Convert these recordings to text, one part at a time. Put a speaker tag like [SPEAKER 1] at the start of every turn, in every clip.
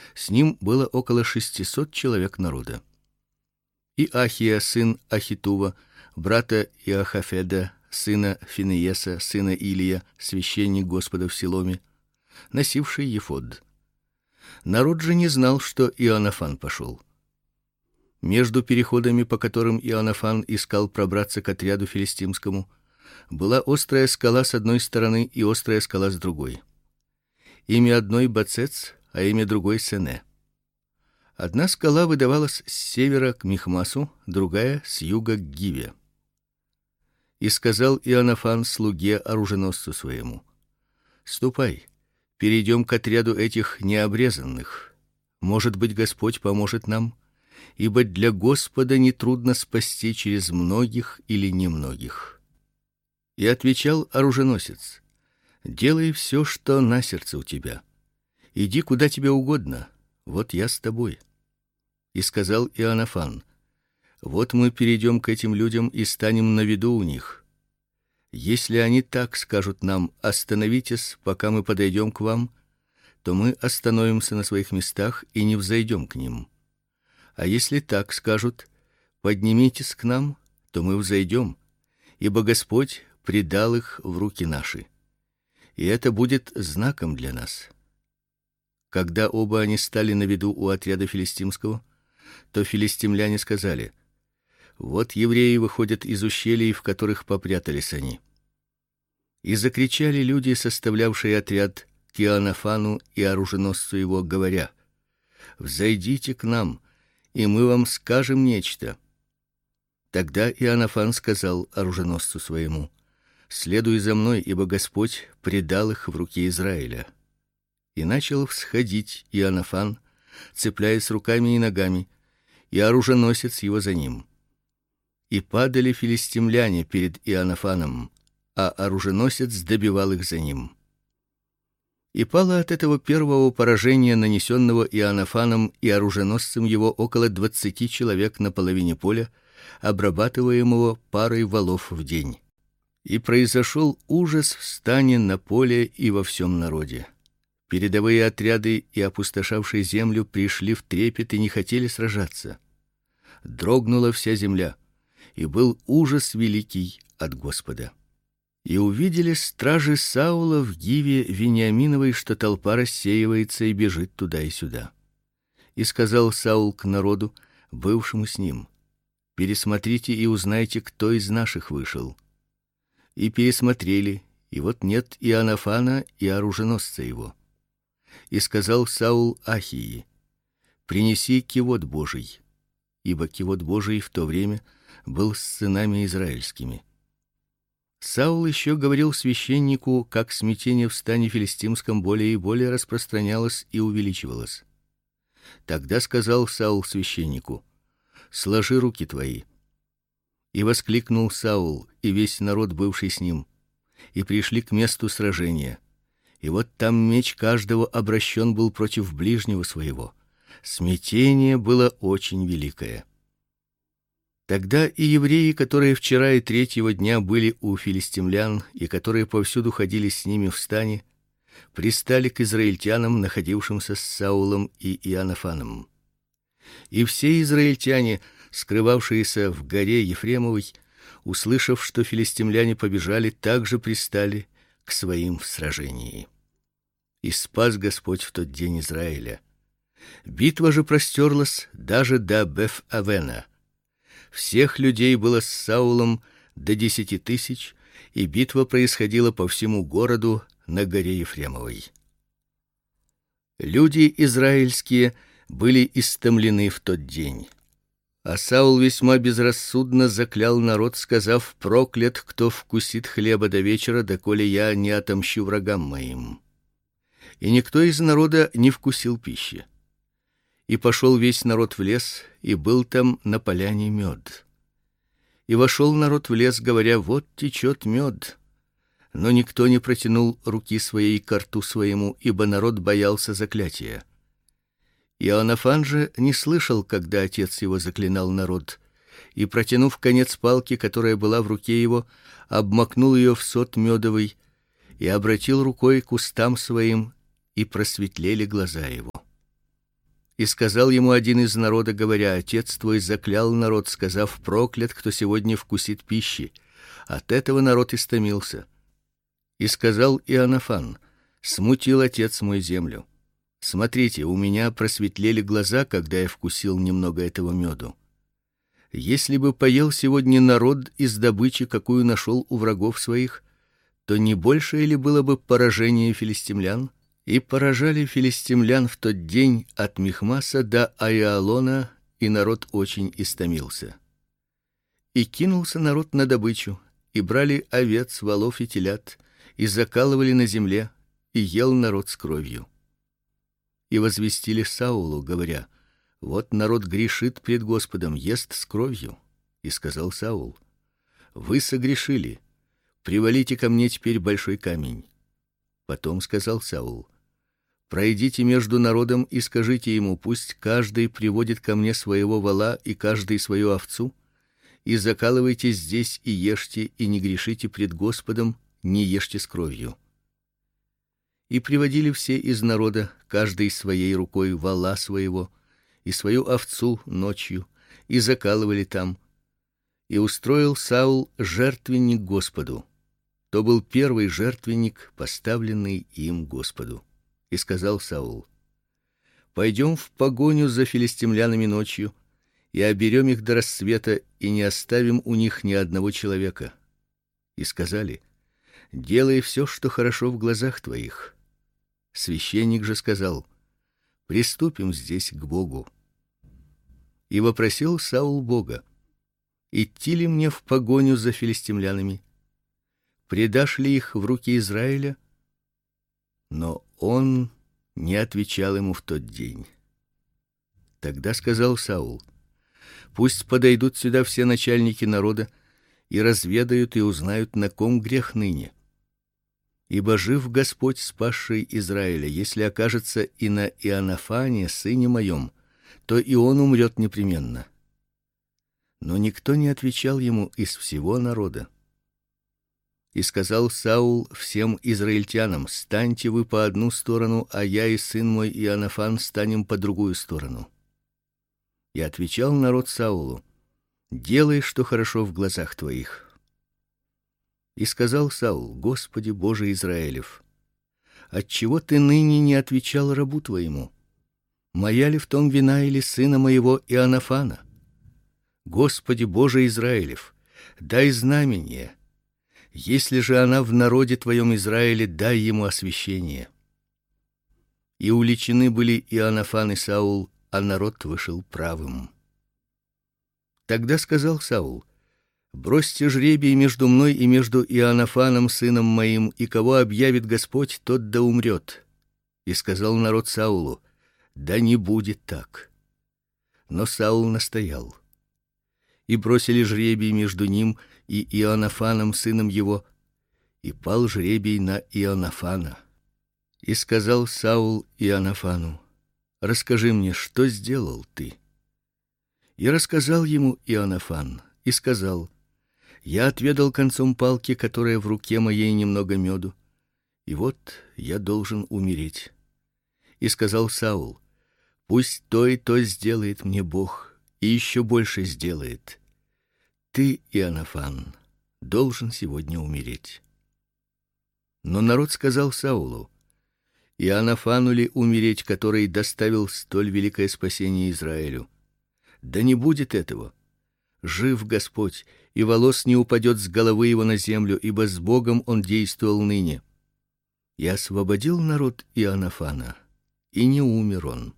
[SPEAKER 1] С ним было около 600 человек народа. И Ахия, сын Ахитува, брата Иохафеда, сына Финееса, сына Илия, священник Господа в Силоме, носивший ефод. Народ же не знал, что Иоаннафан пошел. Между переходами, по которым Иоаннафан искал пробраться к отряду филистимскому, была острая скала с одной стороны и острая скала с другой. Имя одной Бацец, а имя другой Сене. Одна скала выдавалась с севера к Михмасу, другая с юга к Гиве. И сказал Иоаннафан слуге оруженосцу своему: ступай, перейдем к отряду этих необрезанных. Может быть, Господь поможет нам, ибо для Господа не трудно спасти через многих или немногих. И отвечал оруженосец: делай все, что на сердце у тебя. Иди куда тебе угодно. Вот я с тобой. И сказал Иоаннафан: вот мы перейдем к этим людям и станем на виду у них. Если они так скажут нам: остановитесь, пока мы подойдем к вам, то мы остановимся на своих местах и не взойдем к ним. А если так скажут: поднимитесь к нам, то мы взойдем, ибо Господь предал их в руки наши. И это будет знаком для нас. Когда оба они стали на виду у отряда филистимского, то филистимляне сказали: вот евреи выходят из ущелий, в которых попрятались они. И закричали люди, составлявшие отряд, к Иоаннафану и оруженосцу его, говоря: взойдите к нам, и мы вам скажем нечто. Тогда Иоаннафан сказал оруженосцу своему: следуй за мной, ибо Господь предал их в руки Израиля. И начал всходить Иоаннафан, цепляясь руками и ногами, и оруженосец его за ним. И падали филистимляне перед Иоаннафаном, а оруженосец добивал их за ним. И пало от этого первого поражения, нанесенного Иоаннафаном и оруженосцем его, около 20 человек на половине поля, обрабатываемого парой валов в день. И произошел ужас в стане, на поле и во всем народе. Передовые отряды и опустошавшие землю пришли в трепет и не хотели сражаться. Дрогнула вся земля, и был ужас великий от Господа. И увидели стражи Саула в Гиве Вениаминовой, что толпа рассеивается и бежит туда и сюда. И сказал Саул к народу, бывшему с ним: пересмотрите и узнайте, кто из наших вышел. И пересмотрели, и вот нет Иоаннафана и оруженосца его. И сказал Саул Ахии: принеси кивот Божий, ибо кивот Божий в то время был с сынами израильскими. Саул еще говорил священнику, как смятение в стане филистимском более и более распространялось и увеличивалось. Тогда сказал Саул священнику: сложи руки твои. И воскликнул Саул и весь народ, бывший с ним, и пришли к месту сражения. И вот там меч каждого обращен был против ближнего своего. Смятение было очень великое. Тогда и евреи, которые вчера и третьего дня были у филистимлян и которые повсюду ходили с ними в стане, пристали к израильтянам, находившимся с Саулом и Иоаннафаном. И все израильтяне, скрывавшиеся в горе Ефремовой, услышав, что филистимляне побежали, также пристали к своим в сражении. И спас Господь в тот день Израиля. Битва же простерлась даже до Беф-Авена. Всех людей было с Саулом до 10 000, и битва происходила по всему городу на горе Ефремовой. Люди израильские были истомлены в тот день. А Саул весьма безрассудно заклял народ, сказав: проклят, кто вкусит хлеба до вечера, доколе я не отомщу врагам моим. И никто из народа не вкусил пищи. И пошел весь народ в лес, и был там на поляне мед. И вошел народ в лес, говоря: вот течет мед. Но никто не протянул руки своей к рту своему, ибо народ боялся заклятия. Иоаннафан же не слышал, когда отец его заклинал народ, и, протянув конец палки, которая была в руке его, обмакнул ее в сот медовый и обратил рукой к устам своим, и просветлели глаза его. И сказал ему один из народа, говоря: отец твой заклял народ, сказав: проклят, кто сегодня вкусит пищи. От этого народ истомился. И сказал Иоаннафан: смутил отец мой землю. Смотрите, у меня просветлели глаза, когда я вкусил немного этого меду. Если бы поел сегодня народ из добычи, какую нашел у врагов своих, то не большее ли было бы поражение филистимлян? И поражали филистимлян в тот день от Михмаса до Аиалона, и народ очень истомился. И кинулся народ на добычу, и брали овец, волов и телят, и закалывали на земле, и ел народ с кровью. И возвестили Саулу, говоря: вот народ грешит пред Господом, ест с кровью. И сказал Саул: вы согрешили, привалите ко мне теперь большой камень. Потом сказал Саул: пройдите между народом и скажите ему: пусть каждый приводит ко мне своего вола и каждый свою овцу, и закалывайте здесь и ешьте, и не грешите пред Господом, не ешьте с кровью. И приводили все из народа, каждый своей рукой вола своего и свою овцу ночью, и закалывали там. И устроил Саул жертвенник Господу. То был первый жертвенник, поставленный им Господу. И сказал Саул: пойдем в погоню за филистимлянами ночью, и оберем их до рассвета, и не оставим у них ни одного человека. И сказали: делай все, что хорошо в глазах твоих. Священник же сказал: приступим здесь к Богу. И вопросил Саул Бога: идти ли мне в погоню за филистимлянами? Предашь ли их в руки Израиля? Но он не отвечал ему в тот день. Тогда сказал Саул: пусть подойдут сюда все начальники народа и разведают и узнают, на ком грех ныне. Ибо жив Господь, спасший Израиля, если окажется и на Иоаннафане, сыне моем, то и он умрет непременно. Но никто не отвечал ему из всего народа. И сказал Саул всем израильтянам: станьте вы по одну сторону, а я и сын мой Иоаннафан станем по другую сторону. И отвечал народ Саулу: делай, что хорошо в глазах твоих. И сказал Саул: Господи Боже Израилев, отчего ты ныне не отвечал рабу твоему? Моя ли в том вина или сына моего Иоаннафана? Господи Боже Израилев, дай знамение. Если же она в народе твоем Израиле, дай ему освящение. И уличены были Иоаннафан и Саул, а народ вышел правым. Тогда сказал Саул: бросьте жребий между мной и между Иоаннафаном сыном моим, и кого объявит Господь, тот да умрет. И сказал народ Саулу: да не будет так. Но Саул настоял. И бросили жребий между ним и Иоаннафаном сыном его, и пал жребий на Иоаннафана. И сказал Саул Иоаннафану: расскажи мне, что сделал ты? И рассказал ему Иоаннафан, и сказал: я отведал концом палки, которая в руке моей, немного меду, и вот я должен умереть. И сказал Саул: пусть то и то сделает мне Бог, и еще больше сделает. Ты, Иоаннафан, должен сегодня умереть. Но народ сказал Саулу: Иоаннафану ли умереть, который доставил столь великое спасение Израилю? Да не будет этого. Жив Господь, и волос не упадет с головы его на землю, ибо с Богом он действовал ныне. И освободил народ Иоаннафана, и не умер он.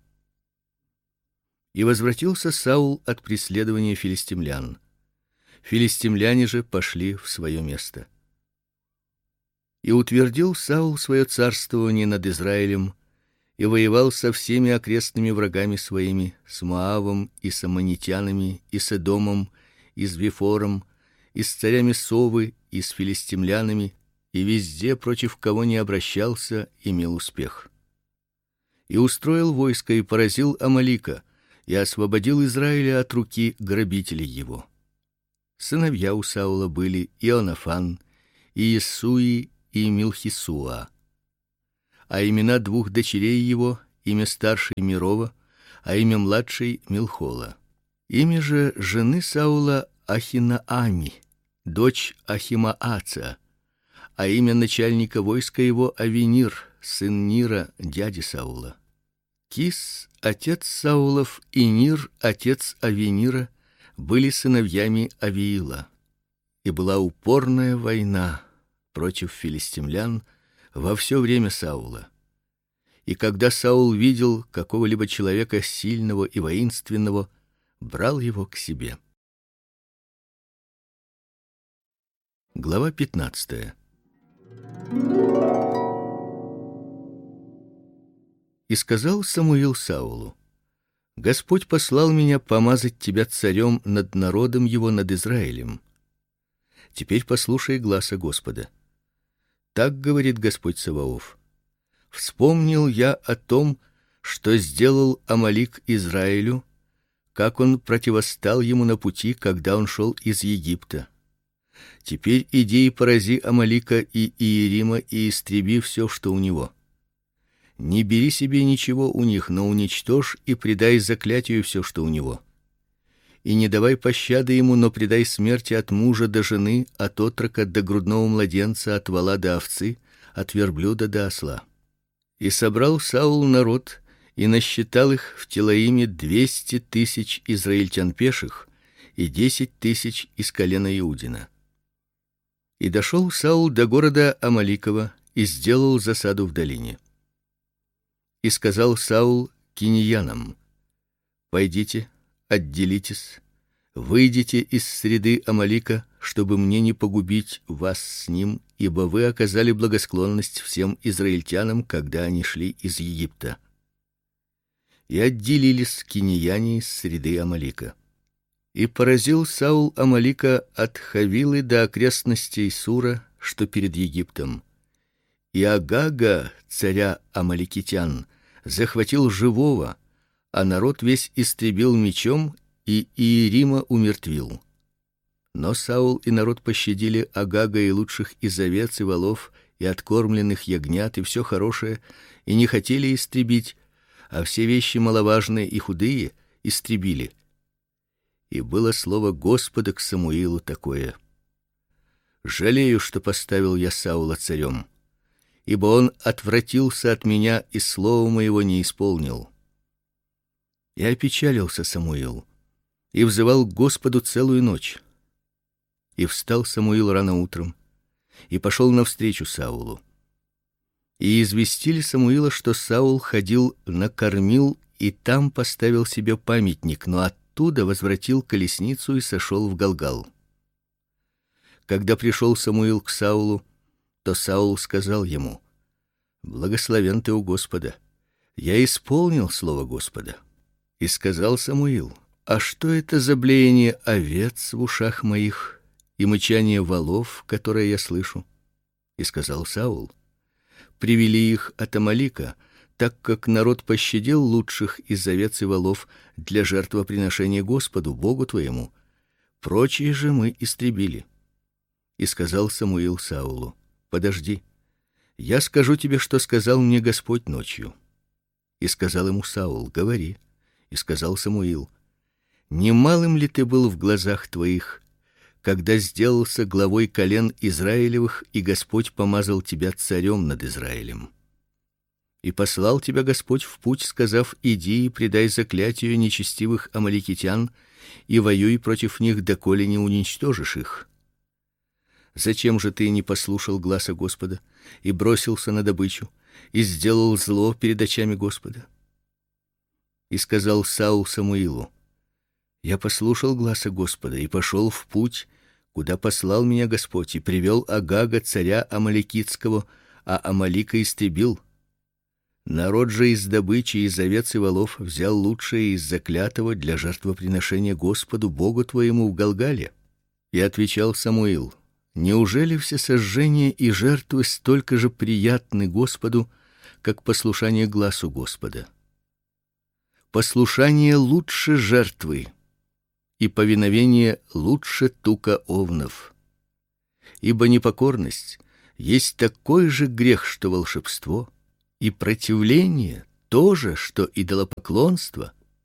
[SPEAKER 1] И возвратился Саул от преследования филистимлян. Филистимляне же пошли в свое место. И утвердил Саул свое царствование над Израилем, и воевал со всеми окрестными врагами своими, с Моавом и с аммонитянами, и с Эдомом, и с Вифором, и с царями Совы, и с филистимлянами, и везде, против кого не обращался, имел успех. И устроил войско и поразил Амалика, и освободил Израиля от руки грабителей его. Сыновья у Саула были Иоаннафан, и Иессуи, и Милхисуа. А имена двух дочерей его: имя старшей Мирова, а имя младшей Милхола. Имя же жены Саула Ахинаами, дочь Ахимааца, а имя начальника войска его Авенир, сын Нира, дяди Саула. Кис, отец Саулов, и Нир, отец Авенира, были сыновьями Авиила. И была упорная война против филистимлян во все время Саула. И когда Саул видел какого-либо человека сильного и воинственного, брал его к себе. Глава 15. И сказал Самуил Саулу: Господь послал меня помазать тебя царем над народом его, над Израилем. Теперь послушай гласа Господа. Так говорит Господь Саваоф: вспомнил я о том, что сделал Амалик Израилю, как он противостал ему на пути, когда он шел из Египта. Теперь иди и порази Амалика и Иерима и истреби все, что у него. Не бери себе ничего у них, но уничтожь и предай заклятию все, что у него. И не давай пощады ему, но предай смерти от мужа до жены, от отрока до грудного младенца, от вола до овцы, от верблюда до осла. И собрал Саул народ и насчитал их в Телаиме 200 000 израильтян пеших и 10 000 из колена Иудина. И дошел Саул до города Амаликова и сделал засаду в долине. И сказал Саул кинеянам: пойдите, отделитесь, выйдите из среды Амалика, чтобы мне не погубить вас с ним, ибо вы оказали благосклонность всем израильтянам, когда они шли из Египта. И отделились кинеяне из среды Амалика. И поразил Саул Амалика от Хавилы до окрестностей Сура, что перед Египтом. И Агага, царя амаликитян, захватил живого, а народ весь истребил мечом, и Иерима умертвил. Но Саул и народ пощадили Агага и лучших из овец и волов, и откормленных ягнят, и все хорошее, и не хотели истребить, а все вещи маловажные и худые истребили. И было слово Господа к Самуилу такое: жалею, что поставил я Саула царем, ибо он отвратился от меня и слова моего не исполнил. И опечалился Самуил и взывал к Господу целую ночь. И встал Самуил рано утром и пошел навстречу Саулу. И известили Самуила, что Саул ходил на Кормил и там поставил себе памятник, но оттуда возвратил колесницу и сошел в Галгал. Когда пришел Самуил к Саулу, то Саул сказал ему: благословен ты у Господа. Я исполнил слово Господа. И сказал Самуил: а что это за блеяние овец в ушах моих и мычание волов, которое я слышу? И сказал Саул: привели их от Амалика, так как народ пощадил лучших из овец и волов для жертвоприношения Господу, Богу твоему. Прочие же мы истребили. И сказал Самуил Саулу: подожди, я скажу тебе, что сказал мне Господь ночью. И сказал ему Саул: говори. И сказал Самуил: немалым ли ты был в глазах твоих, когда сделался главой колен Израилевых, и Господь помазал тебя царем над Израилем? И послал тебя Господь в путь, сказав: иди и предай заклятию нечестивых амаликитян и воюй против них, доколе не уничтожишь их. Зачем же ты не послушал гласа Господа и бросился на добычу и сделал зло перед очами Господа? И сказал Саул Самуилу: я послушал гласа Господа и пошел в путь, куда послал меня Господь, и привел Агага, царя амаликитского, а Амалика истребил. Народ же из добычи, из овец и волов взял лучшее из заклятого для жертвоприношения Господу, Богу твоему, в Галгале. И отвечал Самуил: неужели все сожжения и жертвы столько же приятны Господу, как послушание гласу Господа? Послушание лучше жертвы, и повиновение лучше тука овнов. Ибо непокорность есть такой же грех, что волшебство, и противление то же, что идолопоклонство.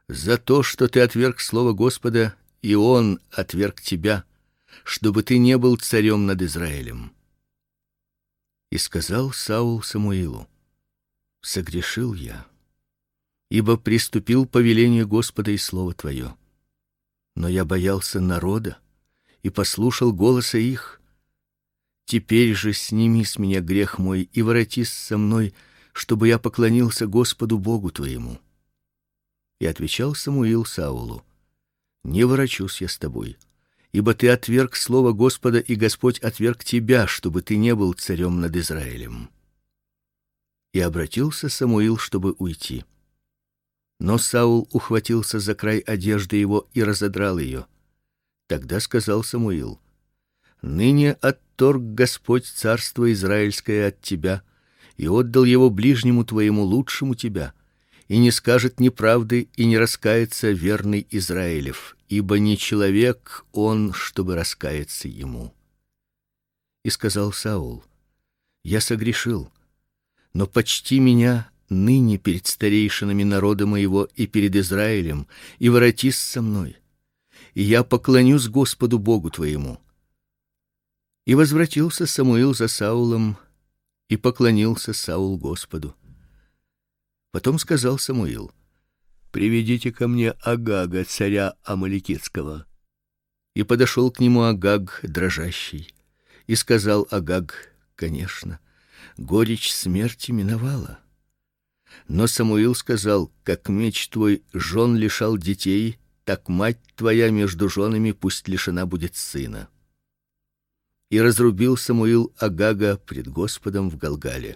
[SPEAKER 1] за то, что ты отверг слово Господа, и он отверг тебя, чтобы ты не был царем над Израилем. И сказал Саул Самуилу: согрешил я, ибо приступил повелению Господа и слово твое. Но я боялся народа и послушал голоса их. Теперь же сними с меня грех мой и воротись со мной, чтобы я поклонился Господу Богу твоему. И отвечал Самуил Саулу: не ворочусь я с тобой, ибо ты отверг слово Господа, и Господь отверг тебя, чтобы ты не был царем над Израилем. И обратился Самуил, чтобы уйти. Но Саул ухватился за край одежды его и разодрал ее. Тогда сказал Самуил: ныне отторг Господь царство израильское от тебя и отдал его ближнему твоему, лучшему тебя, и не скажет неправды и не раскается верный Израилев, ибо не человек он, чтобы раскаяться ему. И сказал Саул: я согрешил, но почти меня ныне перед старейшинами народа моего и перед Израилем, и воротись со мной, и я поклонюсь Господу Богу твоему. И возвратился Самуил за Саулом, и поклонился Саул Господу. Потом сказал Самуил: приведите ко мне Агага, царя амаликитского. И подошел к нему Агаг дрожащий, и сказал Агаг: конечно, горечь смерти миновала. Но Самуил сказал: как меч твой жен лишал детей, так мать твоя между женами пусть лишена будет сына. И разрубил Самуил Агага пред Господом в Галгале.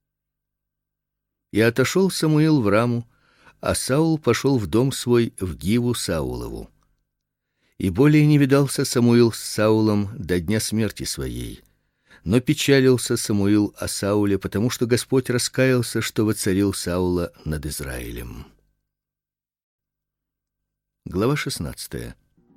[SPEAKER 1] И отошел Самуил в Раму, а Саул пошел в дом свой в Гиву Саулову. И более не видался Самуил с Саулом до дня смерти своей. Но печалился Самуил о Сауле, потому что Господь раскаялся, что воцарил Саула над Израилем. Глава 16.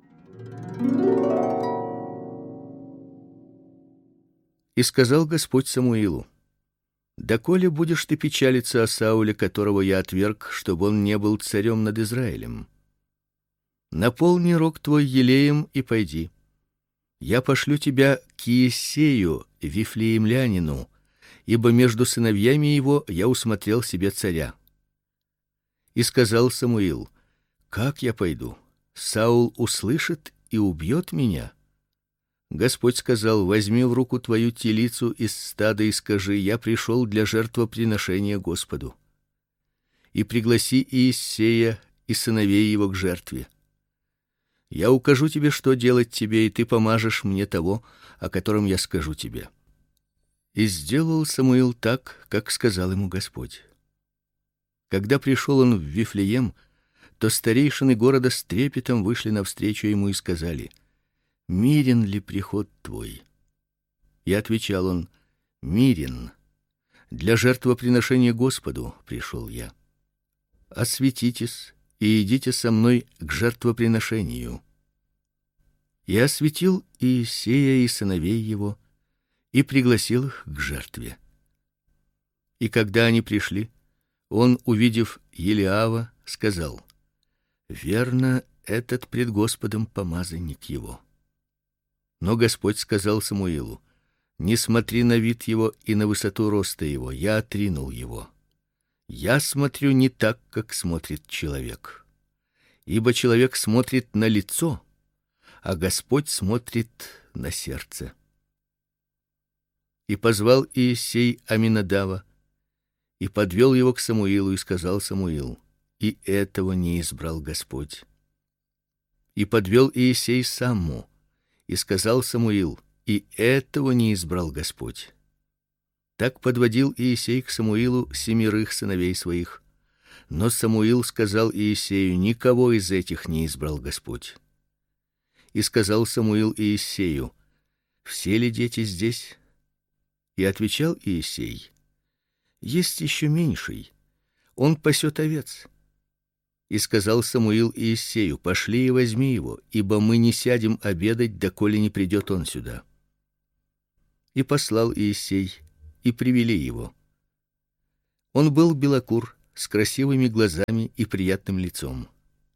[SPEAKER 1] И сказал Господь Самуилу: доколе будешь ты печалиться о Сауле, которого я отверг, чтобы он не был царем над Израилем? Наполни рог твой елеем и пойди. Я пошлю тебя к Иессею, вифлеемлянину, ибо между сыновьями его я усмотрел себе царя. И сказал Самуил: как я пойду? Саул услышит и убьет меня. Господь сказал: возьми в руку твою телицу из стада и скажи: я пришел для жертвоприношения Господу. И пригласи Иессея и сыновей его к жертве. Я укажу тебе, что делать тебе, и ты помажешь мне того, о котором я скажу тебе. И сделал Самуил так, как сказал ему Господь. Когда пришел он в Вифлеем, то старейшины города с трепетом вышли навстречу ему и сказали: мирен ли приход твой? И отвечал он: мирен. Для жертвоприношения Господу пришел я. Осветитесь и идите со мной к жертвоприношению. И осветил Иессея и сыновей его, и пригласил их к жертве. И когда они пришли, он, увидев Елиава, сказал: верно, этот пред Господом помазанник его. Но Господь сказал Самуилу: не смотри на вид его и на высоту роста его, я отринул его. Я смотрю не так, как смотрит человек. Ибо человек смотрит на лицо, а Господь смотрит на сердце. И позвал Иессей Аминадава, и подвел его к Самуилу, и сказал Самуил: и этого не избрал Господь. И подвел Иессей Самму, и сказал Самуил: и этого не избрал Господь. Так подводил Иессей к Самуилу 7 сыновей своих. Но Самуил сказал Иессею: никого из этих не избрал Господь. И сказал Самуил Иессею: все ли дети здесь? И отвечал Иессей: есть еще меньший, он пасет овец. И сказал Самуил Иессею: пошли и возьми его, ибо мы не сядем обедать, доколе не придет он сюда. И послал Иессей, и привели его. Он был белокур, с красивыми глазами и приятным лицом.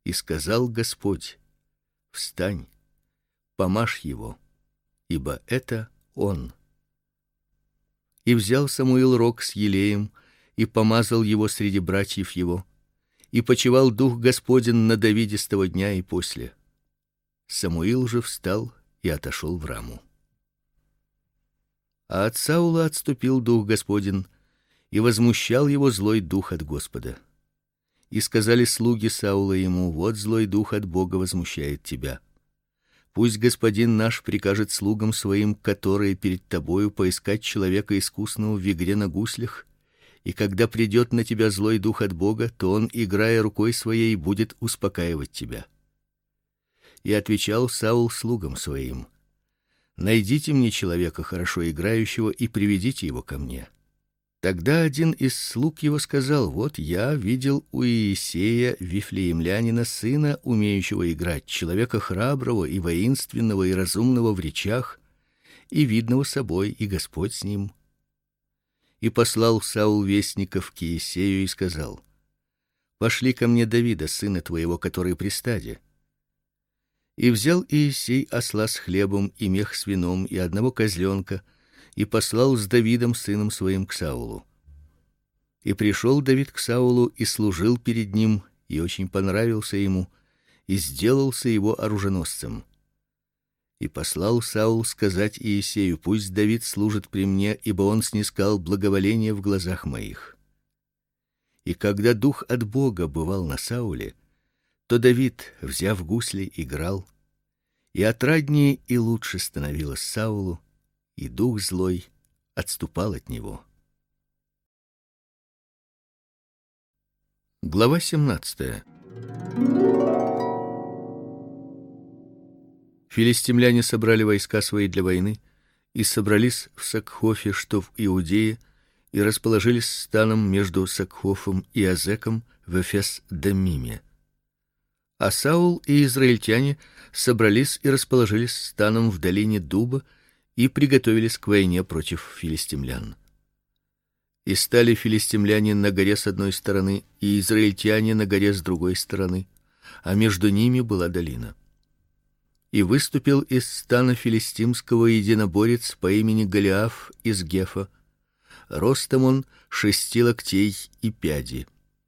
[SPEAKER 1] И сказал Господь: встань, помажь его, ибо это он. И взял Самуил рог с елеем и помазал его среди братьев его, и почивал дух Господень на Давиде с того дня и после. Самуил же встал и отошел в Раму. А от Саула отступил дух Господень, и возмущал его злой дух от Господа. И сказали слуги Саула ему: вот злой дух от Бога возмущает тебя. Пусть господин наш прикажет слугам своим, которые перед тобою, поискать человека искусного в игре на гуслях, и когда придет на тебя злой дух от Бога, то он, играя рукой своей, будет успокаивать тебя. И отвечал Саул слугам своим: найдите мне человека хорошо играющего и приведите его ко мне. Тогда один из слуг его сказал: вот я видел у Иисея вифлеемлянина, сына умеющего играть, человека храброго и воинственного и разумного в речах, и видного собой, и Господь с ним. И послал Саул вестников к Иисею и сказал: пошли ко мне Давида, сына твоего, который при стаде. И взял Иисей осла с хлебом и мех с вином и одного козленка, и послал с Давидом сыном своим к Саулу. И пришел Давид к Саулу и служил перед ним, и очень понравился ему, и сделался его оруженосцем. И послал Саул сказать Иисею: пусть Давид служит при мне, ибо он снискал благоволение в глазах моих. И когда дух от Бога бывал на Сауле, то Давид, взяв гусли, играл, и отраднее и лучше становилось Саулу, и дух злой отступал от него. Глава 17. Филистимляне собрали войска свои для войны и собрались в Сакхофе, что в Иудее, и расположились станом между Сакхофом и Азеком в Эфес-Дамиме. А Саул и израильтяне собрались и расположились станом в долине Дуба и приготовились к войне против филистимлян. И стали филистимляне на горе с одной стороны, и израильтяне на горе с другой стороны, а между ними была долина. И выступил из стана филистимского единоборец по имени Голиаф из Гефа. Ростом он 6 локтей и пяди.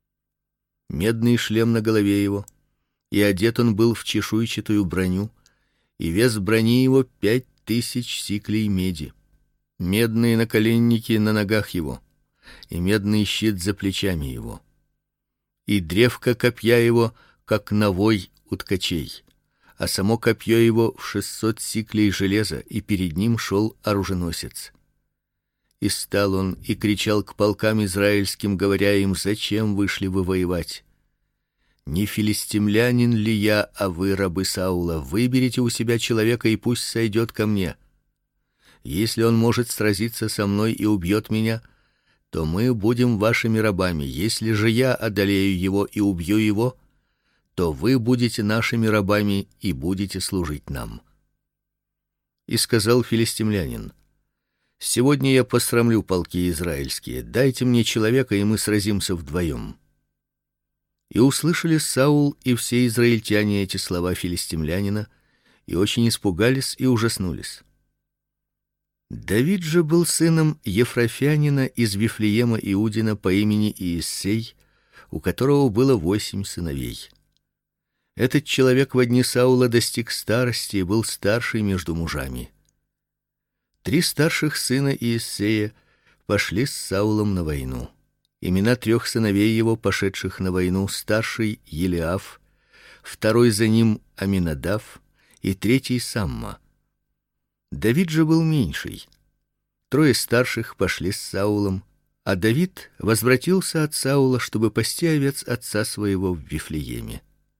[SPEAKER 1] Медный шлем на голове его, и одет он был в чешуйчатую броню, и вес брони его 5000 сиклей меди. Медные наколенники на ногах его, и медный щит за плечами его. И древко копья его, как навой у ткачей, а само копье его в 600 сиклей железа, и перед ним шел оруженосец. И стал он и кричал к полкам израильским, говоря им: зачем вышли вы воевать? Не филистимлянин ли я, а вы рабы Саула? Выберите у себя человека, и пусть сойдет ко мне. Если он может сразиться со мной и убьет меня, то мы будем вашими рабами. Если же я одолею его и убью его, то вы будете нашими рабами и будете служить нам. И сказал филистимлянин: сегодня я посрамлю полки израильские. Дайте мне человека, и мы сразимся вдвоем. И услышали Саул и все израильтяне эти слова филистимлянина, и очень испугались и ужаснулись. Давид же был сыном Ефрафянина из Вифлеема Иудина по имени Иессей, у которого было 8 сыновей. Этот человек во дни Саула достиг старости и был старший между мужами. 3 старших сына Иессея пошли с Саулом на войну. Имена 3 сыновей его, пошедших на войну: старший Елиаф, второй за ним Аминадав и третий Самма. Давид же был меньший. 3 старших пошли с Саулом, а Давид возвратился от Саула, чтобы пасти овец отца своего в Вифлееме.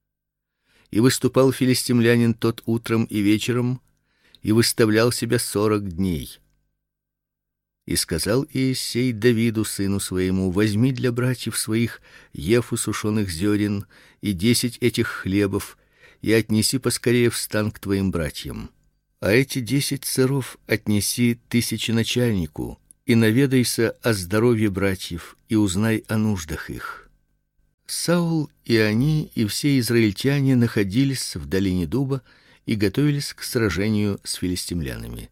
[SPEAKER 1] И выступал филистимлянин тот утром и вечером, и выставлял себя 40 дней. И сказал Иессей Давиду сыну своему: возьми для братьев своих ефу сушеных зерен и 10 этих хлебов, и отнеси поскорее в стан к твоим братьям. А эти 10 сыров отнеси тысяченачальнику, и наведайся о здоровье братьев, и узнай о нуждах их. Саул и они, и все израильтяне находились в долине дуба и готовились к сражению с филистимлянами.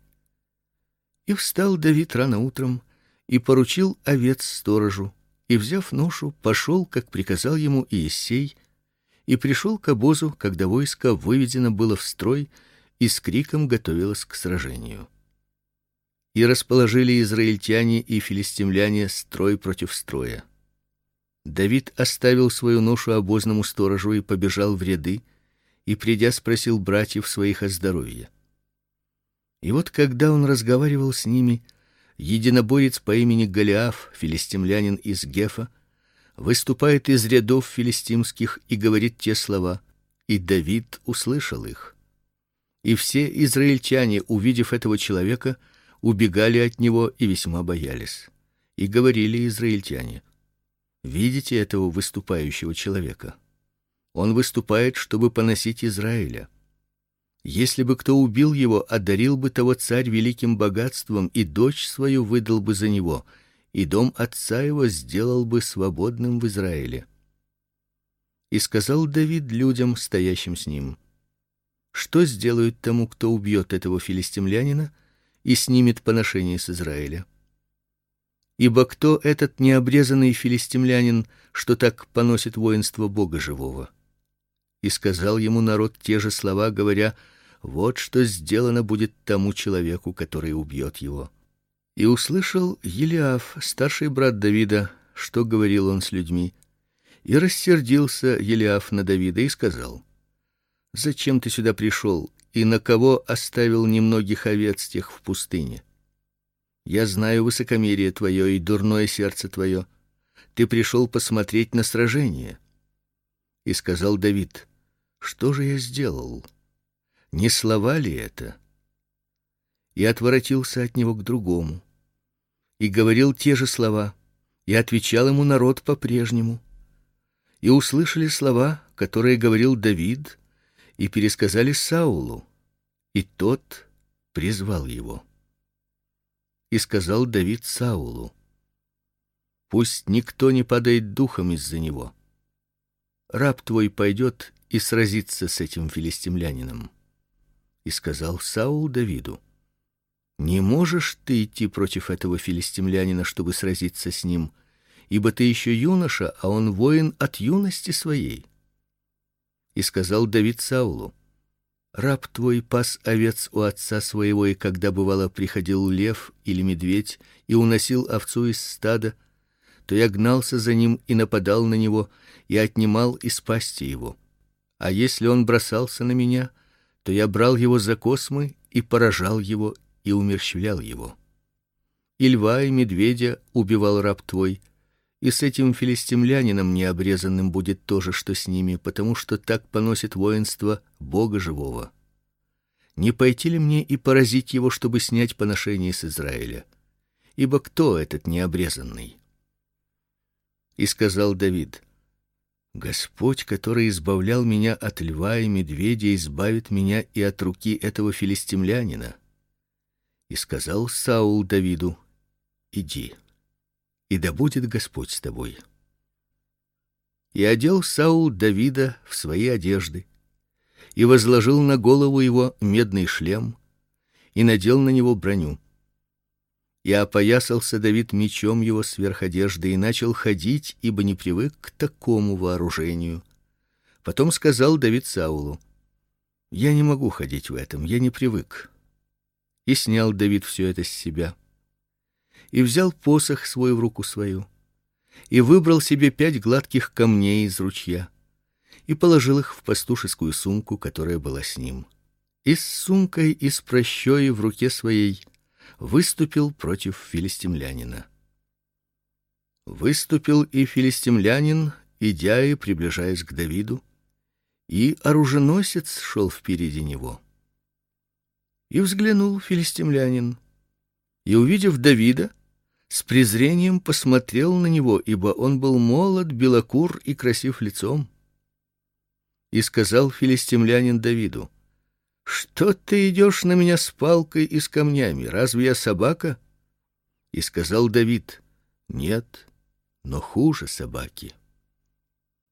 [SPEAKER 1] И встал Давид рано утром и поручил овец сторожу, и, взяв ношу, пошел, как приказал ему Иессей, и пришел к обозу, когда войско выведено было в строй и с криком готовилось к сражению. И расположили израильтяне и филистимляне строй против строя. Давид оставил свою ношу обозному сторожу и побежал в ряды, и, придя, спросил братьев своих о здоровье. И вот, когда он разговаривал с ними, единоборец по имени Голиаф, филистимлянин из Гефа, выступает из рядов филистимских и говорит те слова, и Давид услышал их. И все израильтяне, увидев этого человека, убегали от него и весьма боялись. И говорили израильтяне: видите этого выступающего человека? Он выступает, чтобы поносить Израиля. Если бы кто убил его, одарил бы того царь великим богатством, и дочь свою выдал бы за него, и дом отца его сделал бы свободным в Израиле. И сказал Давид людям, стоящим с ним: что сделают тому, кто убьет этого филистимлянина и снимет поношение с Израиля? Ибо кто этот необрезанный филистимлянин, что так поносит воинство Бога живого? И сказал ему народ те же слова, говоря: вот что сделано будет тому человеку, который убьет его. И услышал Елиаф, старший брат Давида, что говорил он с людьми, и рассердился Елиаф на Давида и сказал: зачем ты сюда пришел, и на кого оставил немногих овец тех в пустыне? Я знаю высокомерие твое и дурное сердце твое. Ты пришел посмотреть на сражение. И сказал Давид: что же я сделал? Не слова ли это? И отворотился от него к другому, и говорил те же слова, и отвечал ему народ по-прежнему. И услышали слова, которые говорил Давид, и пересказали Саулу, и тот призвал его. И сказал Давид Саулу: пусть никто не падает духом из-за него. Раб твой пойдет и сразится с этим филистимлянином. И сказал Саул Давиду: не можешь ты идти против этого филистимлянина, чтобы сразиться с ним, ибо ты еще юноша, а он воин от юности своей. И сказал Давид Саулу: раб твой пас овец у отца своего, и когда бывало приходил лев или медведь и уносил овцу из стада, то я гнался за ним и нападал на него и отнимал из пасти его. А если он бросался на меня, то я брал его за космы и поражал его и умерщвлял его. И льва и медведя убивал раб твой, и с этим филистимлянином необрезанным будет то же, что с ними, потому что так поносит воинство Бога живого. Не пойти ли мне и поразить его, чтобы снять поношение с Израиля? Ибо кто этот необрезанный? И сказал Давид: Господь, который избавлял меня от льва и медведя, избавит меня и от руки этого филистимлянина. И сказал Саул Давиду: иди, и да будет Господь с тобой. И одел Саул Давида в свои одежды, и возложил на голову его медный шлем, и надел на него броню. И опоясался Давид мечом его сверх одежды и начал ходить, ибо не привык к такому вооружению. Потом сказал Давид Саулу: я не могу ходить в этом, я не привык. И снял Давид все это с себя, и взял посох свой в руку свою, и выбрал себе 5 гладких камней из ручья, и положил их в пастушескую сумку, которая была с ним. И с сумкой и с пращой в руке своей выступил против филистимлянина. Выступил и филистимлянин, идя и приближаясь к Давиду, и оруженосец шел впереди него. И взглянул филистимлянин, и, увидев Давида, с презрением посмотрел на него, ибо он был молод, белокур и красив лицом. И сказал филистимлянин Давиду: что ты идешь на меня с палкой и с камнями? Разве я собака? И сказал Давид: нет, но хуже собаки.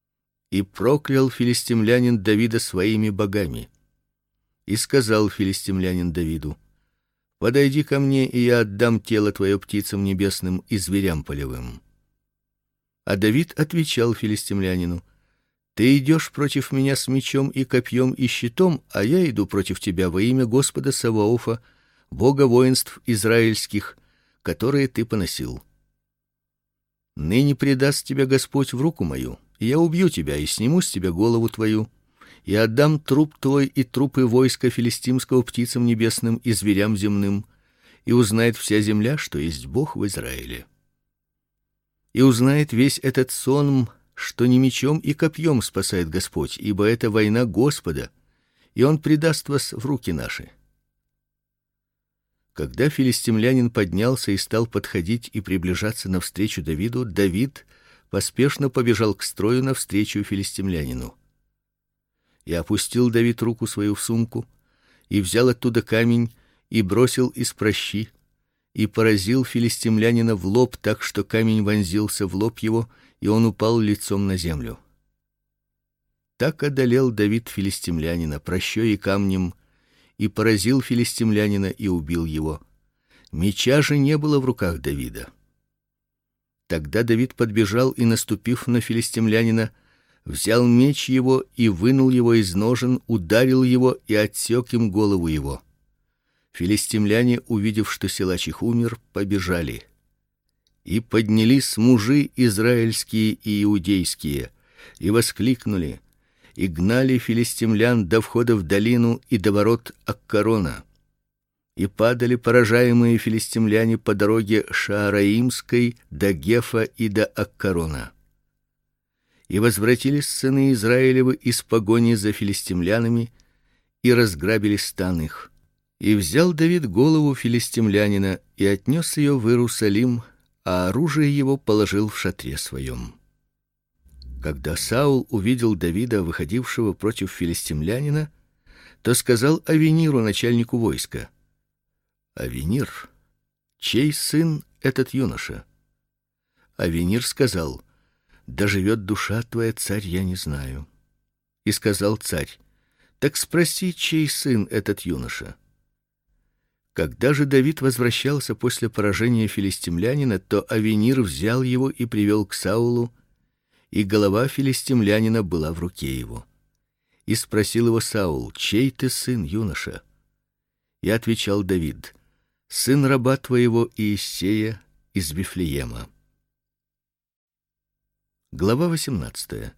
[SPEAKER 1] И проклял филистимлянин Давида своими богами. И сказал филистимлянин Давиду: подойди ко мне, и я отдам тело твое птицам небесным и зверям полевым. А Давид отвечал филистимлянину: ты идешь против меня с мечом и копьем и щитом, а я иду против тебя во имя Господа Саваофа, Бога воинств израильских, которые ты поносил. Ныне предаст тебя Господь в руку мою, и я убью тебя и сниму с тебя голову твою, и отдам труп твой и трупы войска филистимского птицам небесным и зверям земным, и узнает вся земля, что есть Бог в Израиле. И узнает весь этот сон, что не мечом и копьем спасает Господь, ибо это война Господа, и Он предаст вас в руки наши. Когда филистимлянин поднялся и стал подходить и приближаться навстречу Давиду, Давид поспешно побежал к строю навстречу филистимлянину. И опустил Давид руку свою в сумку, и взял оттуда камень, и бросил из пращи, и поразил филистимлянина в лоб так, что камень вонзился в лоб его, и он упал лицом на землю. Так одолел Давид филистимлянина пращой и камнем, и поразил филистимлянина и убил его. Меча же не было в руках Давида. Тогда Давид подбежал и, наступив на филистимлянина, взял меч его и вынул его из ножен, ударил его и отсек им голову его. Филистимляне, увидев, что силач их умер, побежали. И поднялись мужи израильские и иудейские, и воскликнули, и гнали филистимлян до входа в долину и до ворот Аккарона. И падали поражаемые филистимляне по дороге Шаараимской до Гефа и до Аккарона. И возвратились сыны Израилевы из погони за филистимлянами и разграбили стан их. И взял Давид голову филистимлянина и отнес ее в Иерусалим, а оружие его положил в шатре своем. Когда Саул увидел Давида, выходившего против филистимлянина, то сказал Авениру, начальнику войска: Авенир, чей сын этот юноша? Авенир сказал: да живет душа твоя, царь, я не знаю. И сказал царь: так спроси, чей сын этот юноша. Когда же Давид возвращался после поражения филистимлянина, то Авенир взял его и привел к Саулу, и голова филистимлянина была в руке его. И спросил его Саул: чей ты сын, юноша? И отвечал Давид: сын раба твоего Иессея из Вифлеема. Глава 18.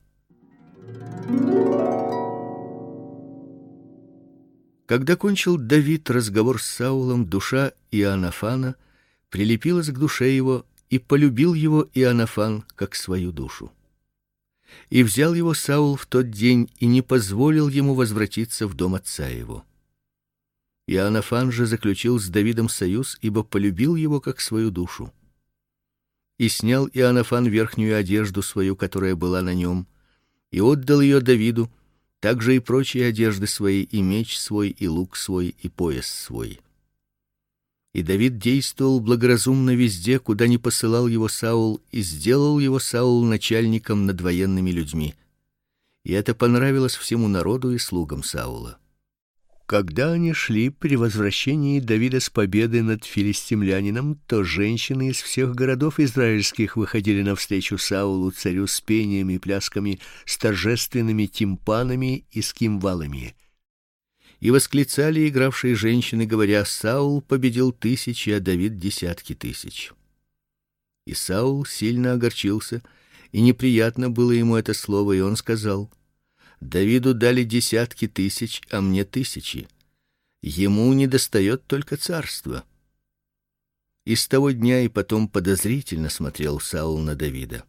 [SPEAKER 1] Когда кончил Давид разговор с Саулом, душа Иоаннафана прилепилась к душе его, и полюбил его Иоаннафан как свою душу. И взял его Саул в тот день и не позволил ему возвратиться в дом отца его. Иоаннафан же заключил с Давидом союз, ибо полюбил его как свою душу. И снял Иоаннафан верхнюю одежду свою, которая была на нем, и отдал ее Давиду, также и прочие одежды свои, и меч свой, и лук свой, и пояс свой. И Давид действовал благоразумно везде, куда ни посылал его Саул, и сделал его Саул начальником над военными людьми. И это понравилось всему народу и слугам Саула. Когда они шли при возвращении Давида с победы над филистимлянином, то женщины из всех городов израильских выходили навстречу Саулу царю с пением и плясками, с торжественными тимпанами и с кимвалами. И восклицали игравшие женщины, говоря: Саул победил тысячи, а Давид десятки тысяч. И Саул сильно огорчился, и неприятно было ему это слово, и он сказал: Давиду дали десятки тысяч, а мне тысячи. Ему недостает только царства. И с того дня и потом подозрительно смотрел Саул на Давида.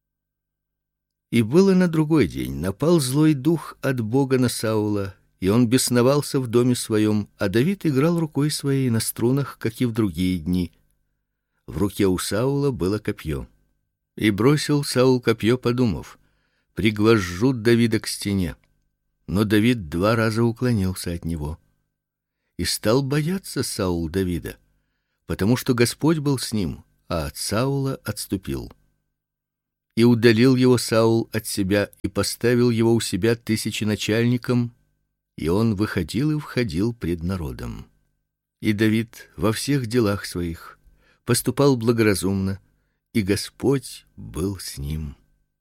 [SPEAKER 1] И было на другой день, напал злой дух от Бога на Саула, и он бесновался в доме своем, а Давид играл рукой своей на струнах, как и в другие дни. В руке у Саула было копье. И бросил Саул копье, подумав: пригвожу Давида к стене. Но Давид 2 раза уклонился от него. И стал бояться Саул Давида, потому что Господь был с ним, а от Саула отступил. И удалил его Саул от себя и поставил его у себя тысяченачальником, и он выходил и входил пред народом. И Давид во всех делах своих поступал благоразумно, и Господь был с ним.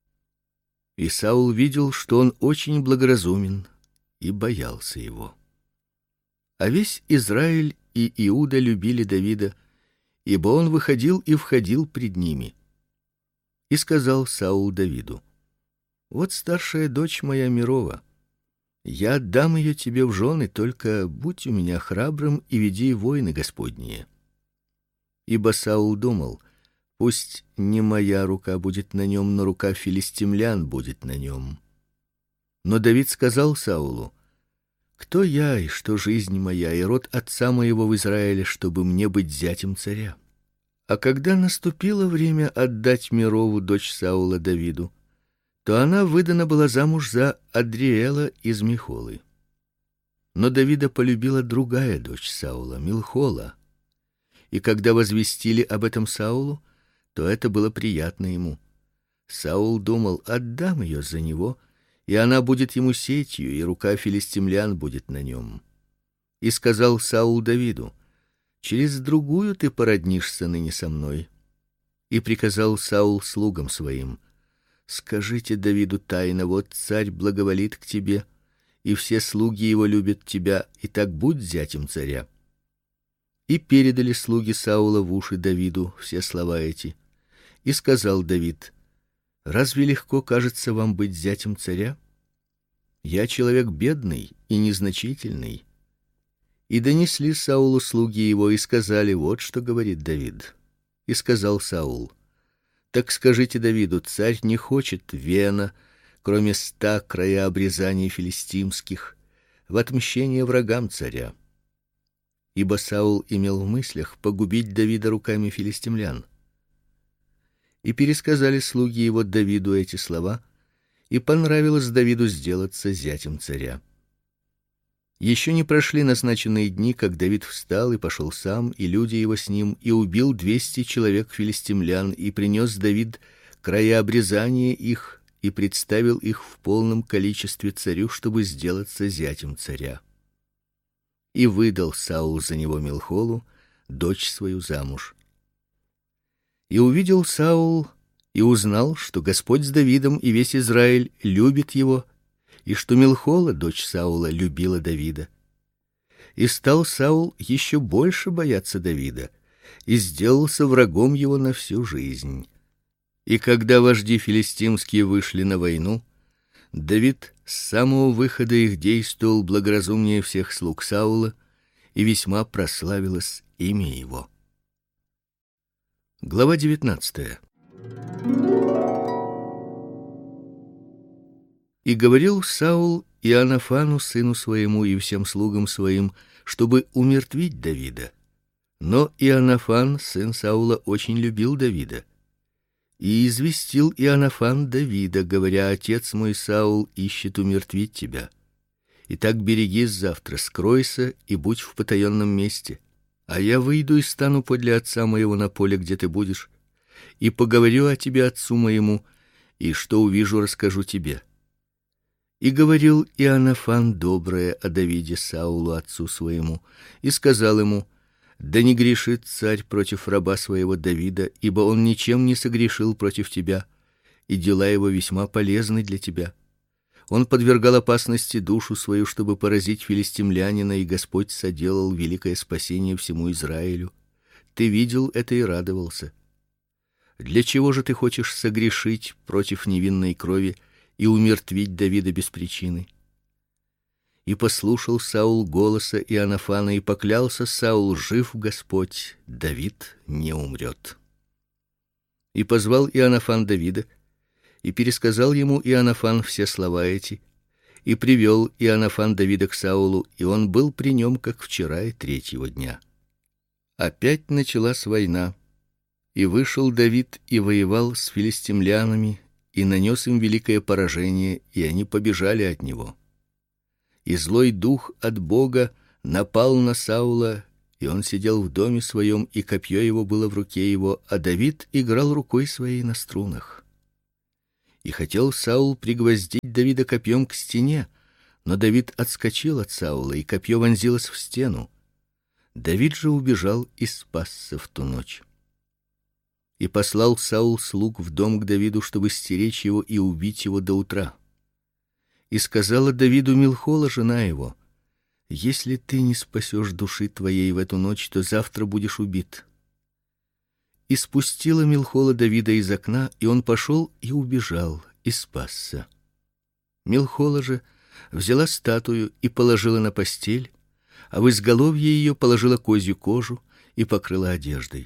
[SPEAKER 1] И Саул видел, что он очень благоразумен, и боялся его. А весь Израиль и Иуда любили Давида, ибо он выходил и входил пред ними. И сказал Саул Давиду: вот старшая дочь моя Мирова. Я отдам ее тебе в жены, только будь у меня храбрым и веди войны Господние. Ибо Саул думал: пусть не моя рука будет на нем, но рука филистимлян будет на нем. Но Давид сказал Саулу: кто я и что жизнь моя и род отца моего в Израиле, чтобы мне быть зятем царя? А когда наступило время отдать Мирову, дочь Саула, Давиду, то она выдана была замуж за Адриэла из Михолы. Но Давида полюбила другая дочь Саула, Милхола. И когда возвестили об этом Саулу, то это было приятно ему. Саул думал: отдам ее за него, и она будет ему сетью, и рука филистимлян будет на нем. И сказал Саул Давиду: через другую ты породнишься ныне со мной. И приказал Саул слугам своим: скажите Давиду тайно: вот царь благоволит к тебе, и все слуги его любят тебя, и так будь зятем царя. И передали слуги Саула в уши Давиду все слова эти. И сказал Давид: разве легко кажется вам быть зятем царя? Я человек бедный и незначительный. И донесли Саулу слуги его и сказали: вот что говорит Давид. И сказал Саул: так скажите Давиду: царь не хочет вена, кроме 100 краеобрезаний филистимских, в отмщение врагам царя. Ибо Саул имел в мыслях погубить Давида руками филистимлян. И пересказали слуги его Давиду эти слова, и понравилось Давиду сделаться зятем царя. Еще не прошли назначенные дни, как Давид встал и пошел сам, и люди его с ним, и убил 200 человек филистимлян, и принес Давид краеобрезание их, и представил их в полном количестве царю, чтобы сделаться зятем царя. И выдал Саул за него Милхолу, дочь свою, замуж. И увидел Саул и узнал, что Господь с Давидом, и весь Израиль любит его, и что Милхола, дочь Саула, любила Давида. И стал Саул еще больше бояться Давида, и сделался врагом его на всю жизнь. И когда вожди филистимские вышли на войну, Давид с самого выхода их действовал благоразумнее всех слуг Саула, и весьма прославилось имя его. Глава 19. И говорил Саул Иоаннафану, сыну своему, и всем слугам своим, чтобы умертвить Давида. Но Иоаннафан, сын Саула, очень любил Давида. И известил Иоаннафан Давида, говоря: отец мой Саул ищет умертвить тебя. Итак, берегись завтра, скройся и будь в потаенном месте, а я выйду и стану подле отца моего на поле, где ты будешь, и поговорю о тебе отцу моему, и что увижу, расскажу тебе. И говорил Иоаннафан доброе о Давиде Саулу отцу своему, и сказал ему: да не грешит царь против раба своего Давида, ибо он ничем не согрешил против тебя, и дела его весьма полезны для тебя. Он подвергал опасности душу свою, чтобы поразить филистимлянина, и Господь соделал великое спасение всему Израилю. Ты видел это и радовался. Для чего же ты хочешь согрешить против невинной крови и умертвить Давида без причины? И послушал Саул голоса Иоаннафана, и поклялся Саул: жив Господь, Давид не умрет. И позвал Иоаннафан Давида, и пересказал ему Иоаннафан все слова эти, и привел Иоаннафан Давида к Саулу, и он был при нем, как вчера и 3-го дня. Опять началась война, и вышел Давид и воевал с филистимлянами, и нанес им великое поражение, и они побежали от него. И злой дух от Бога напал на Саула, и он сидел в доме своем, и копье его было в руке его, а Давид играл рукой своей на струнах. И хотел Саул пригвоздить Давида копьем к стене, но Давид отскочил от Саула, и копье вонзилось в стену. Давид же убежал и спасся в ту ночь. И послал Саул слуг в дом к Давиду, чтобы стеречь его и убить его до утра. И сказала Давиду Милхола, жена его: если ты не спасешь души твоей в эту ночь, то завтра будешь убит. И спустила Милхола Давида из окна, и он пошел и убежал, и спасся. Милхола же взяла статую и положила на постель, а в изголовье ее положила козью кожу и покрыла одеждой.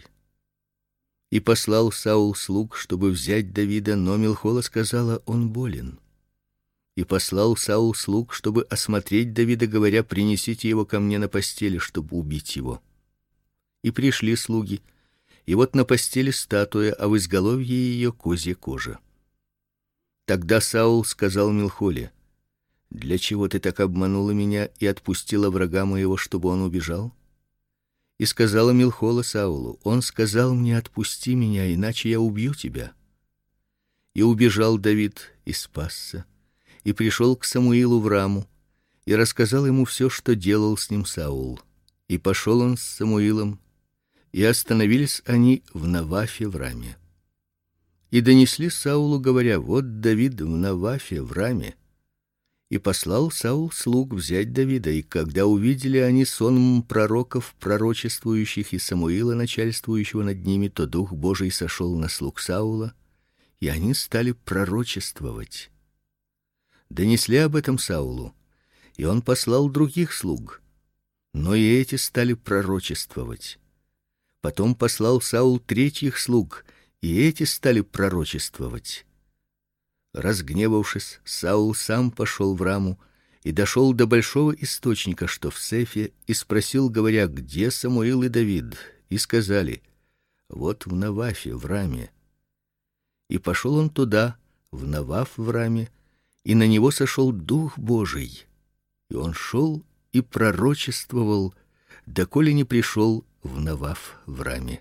[SPEAKER 1] И послал Саул слуг, чтобы взять Давида, но Милхола сказала: он болен. И послал Саул слуг, чтобы осмотреть Давида, говоря: принесите его ко мне на постели, чтобы убить его. И пришли слуги, и вот на постели статуя, а в изголовье ее козья кожа. Тогда Саул сказал Милхоле: для чего ты так обманула меня и отпустила врага моего, чтобы он убежал? И сказала Милхола Саулу: он сказал мне: отпусти меня, иначе я убью тебя. И убежал Давид и спасся, и пришел к Самуилу в Раму, и рассказал ему все, что делал с ним Саул. И пошел он с Самуилом, и остановились они в Навафе в Раме. И донесли Саулу, говоря: вот Давид в Навафе в Раме. И послал Саул слуг взять Давида, и когда увидели они сон пророков, пророчествующих, и Самуила, начальствующего над ними, то Дух Божий сошел на слуг Саула, и они стали пророчествовать. Донесли об этом Саулу, и он послал других слуг, но и эти стали пророчествовать. Потом послал Саул третьих слуг, и эти стали пророчествовать. Разгневавшись, Саул сам пошел в Раму и дошел до большого источника, что в Сефе, и спросил, говоря: где Самуил и Давид? И сказали: вот в Навафе в Раме. И пошел он туда, в Наваф в Раме, и на него сошел Дух Божий, и он шел и пророчествовал, доколе не пришел в Наваф в Раме.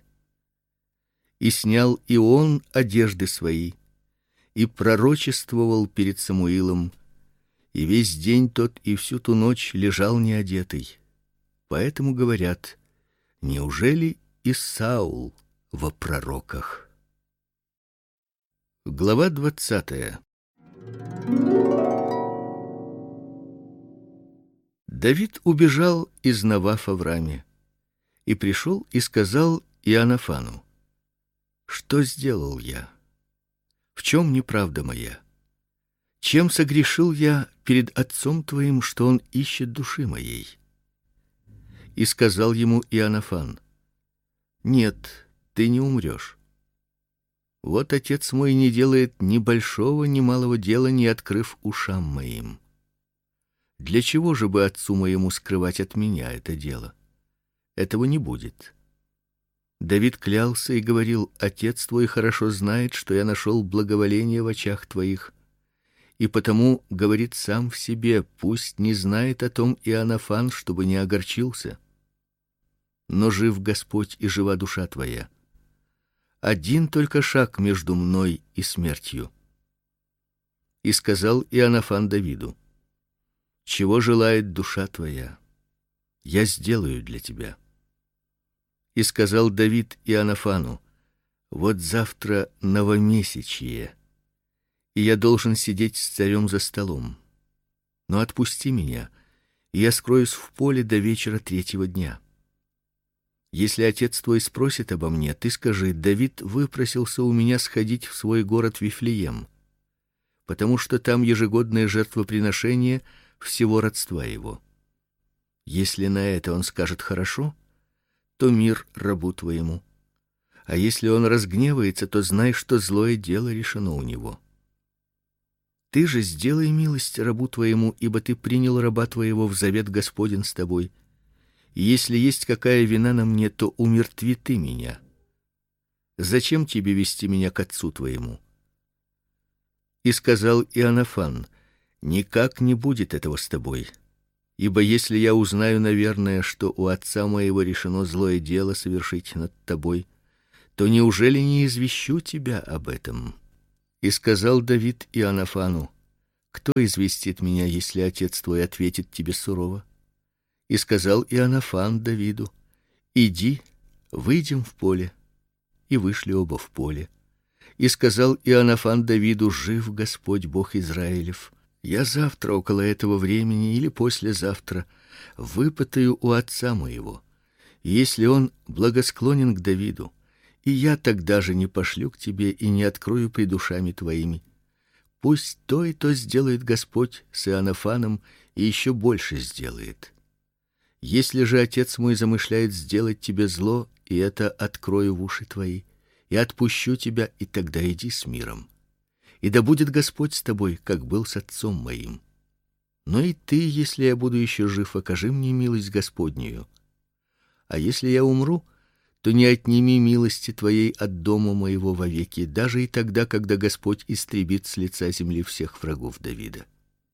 [SPEAKER 1] И снял и он одежды свои, и пророчествовал перед Самуилом, и весь день тот и всю ту ночь лежал неодетый. Поэтому говорят: неужели и Саул во пророках? Глава 20. Давид убежал из Навафа в Раме и пришел и сказал Иоаннафану: что сделал я? В чем неправда моя? Чем согрешил я перед отцом твоим, что он ищет души моей? И сказал ему Иоаннафан: нет, ты не умрешь. Вот отец мой не делает ни большого, ни малого дела, не открыв ушам моим. Для чего же бы отцу моему скрывать от меня это дело? Этого не будет. Давид клялся и говорил: отец твой хорошо знает, что я нашел благоволение в очах твоих, и потому говорит сам в себе: пусть не знает о том Иоаннафан, чтобы не огорчился. Но жив Господь и жива душа твоя. Один только шаг между мной и смертью. И сказал Иоаннафан Давиду: чего желает душа твоя, я сделаю для тебя. И сказал Давид Иоаннафану: вот завтра новомесячье, и я должен сидеть с царем за столом. Но отпусти меня, и я скроюсь в поле до вечера третьего дня. Если отец твой спросит обо мне, ты скажи: Давид выпросился у меня сходить в свой город Вифлеем, потому что там ежегодное жертвоприношение всего родства его. Если на это он скажет: хорошо, то мир рабу твоему. А если он разгневается, то знай, что злое дело решено у него. Ты же сделай милость рабу твоему, ибо ты принял раба твоего в завет Господень с тобой. И если есть какая вина на мне, то умертви ты меня. Зачем тебе вести меня к отцу твоему? И сказал Иоаннафан: никак не будет этого с тобой. Ибо если я узнаю, наверное, что у отца моего решено злое дело совершить над тобой, то неужели не извещу тебя об этом? И сказал Давид Иоаннафану: кто известит меня, если отец твой ответит тебе сурово? И сказал Иоаннафан Давиду: иди, выйдем в поле. И вышли оба в поле. И сказал Иоаннафан Давиду: жив Господь Бог Израилев, я завтра около этого времени или послезавтра выпытаю у отца моего, если он благосклонен к Давиду, и я тогда же не пошлю к тебе и не открою пред ушами твоими. Пусть то и то сделает Господь с Иоаннафаном, и еще больше сделает. Если же отец мой замышляет сделать тебе зло, и это открою в уши твои, и отпущу тебя, и тогда иди с миром. И да будет Господь с тобой, как был с отцом моим. Но и ты, если я буду еще жив, окажи мне милость Господнюю. А если я умру, то не отними милости твоей от дома моего вовеки, даже и тогда, когда Господь истребит с лица земли всех врагов Давида.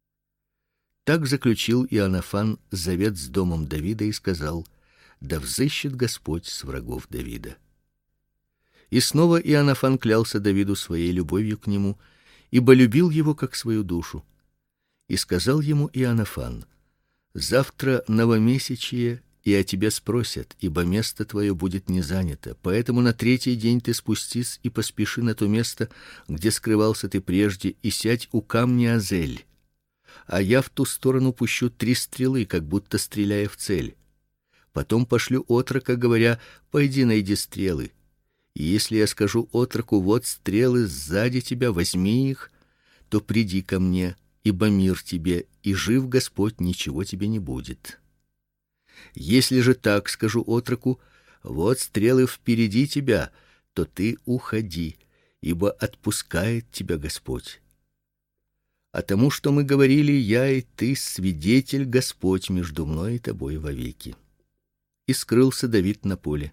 [SPEAKER 1] Так заключил Иоаннафан завет с домом Давида и сказал: да взыщет Господь с врагов Давида. И снова Иоаннафан клялся Давиду своей любовью к нему, ибо любил его как свою душу. И сказал ему Иоаннафан: завтра новомесячие, и о тебе спросят, ибо место твое будет не занято. Поэтому на третий день ты спустись и поспеши на то место, где скрывался ты прежде, и сядь у камня Азель. А я в ту сторону пущу 3 стрелы, как будто стреляя в цель. Потом пошлю отрока, говоря: пойди найди стрелы. И если я скажу отроку: вот стрелы сзади тебя, возьми их, то приди ко мне, ибо мир тебе, и жив Господь, ничего тебе не будет. Если же так скажу отроку: вот стрелы впереди тебя, то ты уходи, ибо отпускает тебя Господь. А тому, что мы говорили я и ты, свидетель Господь между мной и тобой вовеки. И скрылся Давид на поле.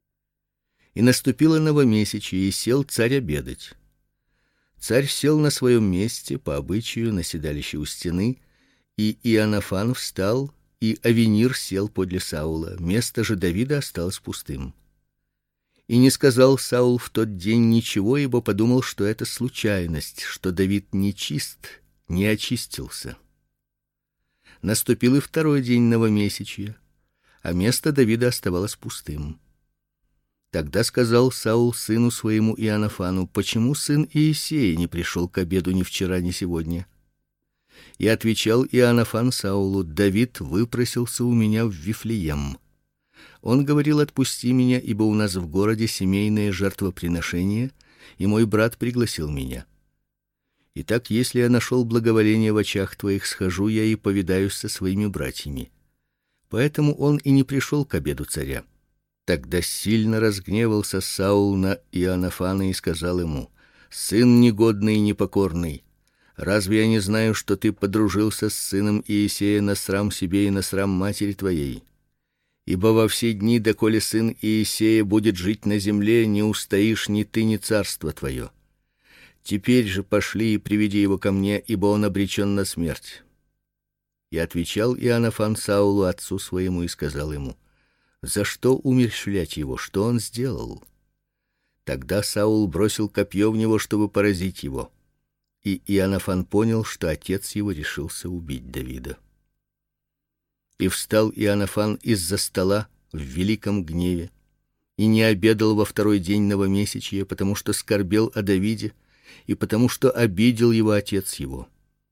[SPEAKER 1] И наступило новомесячие, и сел царь обедать. Царь сел на своем месте по обычаю на седалище у стены, и Иоаннафан встал, и Авенир сел подле Саула. Место же Давида осталось пустым. И не сказал Саул в тот день ничего, ибо подумал, что это случайность, что Давид нечист, не очистился. Наступил и 2-й день новомесячия, а место Давида оставалось пустым. Тогда сказал Саул сыну своему Иоаннафану: почему сын Иессея не пришел к обеду ни вчера, ни сегодня? И отвечал Иоаннафан Саулу: Давид выпросился у меня в Вифлеем. Он говорил: отпусти меня, ибо у нас в городе семейное жертвоприношение, и мой брат пригласил меня. Итак, если я нашел благоволение в очах твоих, схожу я и повидаюсь со своими братьями. Поэтому он и не пришел к обеду царя. Тогда сильно разгневался Саул на Иоаннафана и сказал ему: сын негодный и непокорный, разве я не знаю, что ты подружился с сыном Иессея на срам себе и на срам матери твоей? Ибо во все дни, доколе сын Иессея будет жить на земле, не устоишь ни ты, ни царство твое. Теперь же пошли и приведи его ко мне, ибо он обречен на смерть. И отвечал Иоаннафан Саулу отцу своему и сказал ему: за что умерщвлять его, что он сделал? Тогда Саул бросил копье в него, чтобы поразить его. И Иоаннафан понял, что отец его решился убить Давида. И встал Иоаннафан из-за стола в великом гневе и не обедал во 2-й день новомесячия, потому что скорбел о Давиде и потому что обидел его отец его.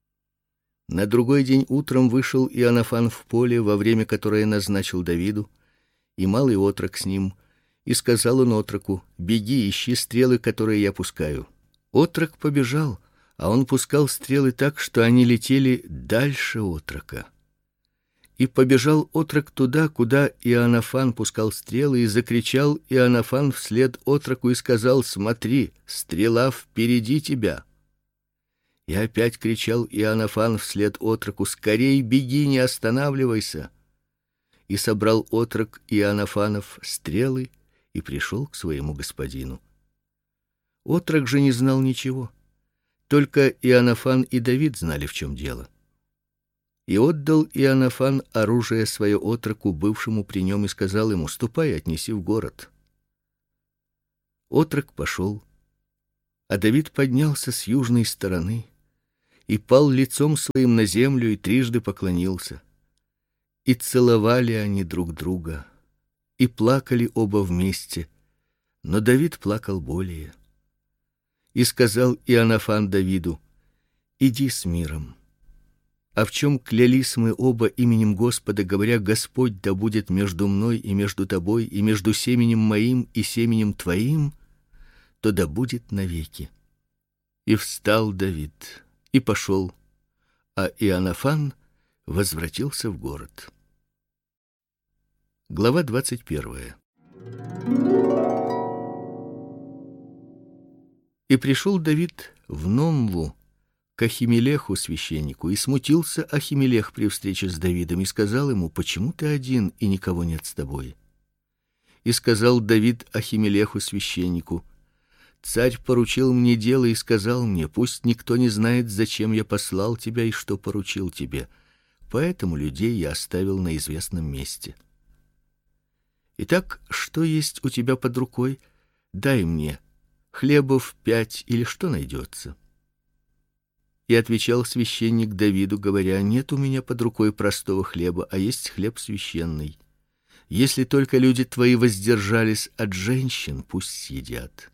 [SPEAKER 1] На другой день утром вышел Иоаннафан в поле, во время которое назначил Давиду, и малый отрок с ним, и сказал он отроку: беги, ищи стрелы, которые я пускаю. Отрок побежал, а он пускал стрелы так, что они летели дальше отрока. И побежал отрок туда, куда Иоаннафан пускал стрелы, и закричал Иоаннафан вслед отроку и сказал: смотри, стрела впереди тебя. И опять кричал Иоаннафан вслед отроку: скорей беги, не останавливайся. И собрал отрок Иоаннафанов стрелы и пришел к своему господину. Отрок же не знал ничего, только Иоаннафан и Давид знали, в чем дело. И отдал Иоаннафан оружие свое отроку, бывшему при нем, и сказал ему: ступай, отнеси в город. Отрок пошел, А Давид поднялся с южной стороны и пал лицом своим на землю и трижды поклонился. И целовали они друг друга, и плакали оба вместе, но Давид плакал более. И сказал Иоаннафан Давиду: иди с миром. А в чем клялись мы оба именем Господа, говоря: Господь да будет между мной и между тобой, и между семенем моим и семенем твоим, то да будет навеки. И встал Давид и пошел, а Иоаннафан возвратился в город. Глава 21. И пришел Давид в Номву к Ахимелеху священнику, и смутился Ахимелех при встрече с Давидом и сказал ему: почему ты один и никого нет с тобой? И сказал Давид Ахимелеху священнику: царь поручил мне дело и сказал мне: пусть никто не знает, зачем я послал тебя и что поручил тебе. Поэтому людей я оставил на известном месте. Итак, что есть у тебя под рукой? Дай мне хлебов 5 или что найдется. И отвечал священник Давиду, говоря: нет у меня под рукой простого хлеба, а есть хлеб священный. Если только люди твои воздержались от женщин, пусть съедят.